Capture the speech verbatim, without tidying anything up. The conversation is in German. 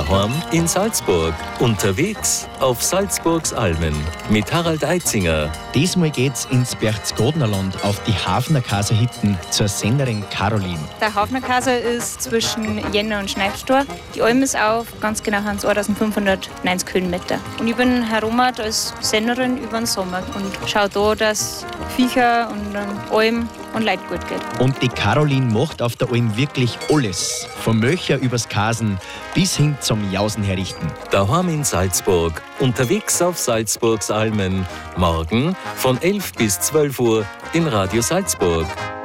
Daheim in Salzburg, unterwegs auf Salzburgs Almen mit Harald Eitzinger. Diesmal geht's ins Berchtesgadenerland auf die Hafnerkaser Hitten zur Sennerin Caroline. Der Hafnerkaser ist zwischen Jänner und Schneidstor. Die Alm ist auf, ganz genau haben es eintausendfünfhundertneunzig Höhenmeter. Und ich bin herumat als Sennerin über den Sommer und schaue da, dass Viecher und Alm und Leute gut geht. Und die Caroline macht auf der Alm wirklich alles. Vom Möcher übers Kasen bis hin zum Jausen herrichten. Daheim in Salzburg, unterwegs auf Salzburgs Almen. Morgen von elf bis zwölf Uhr in Radio Salzburg.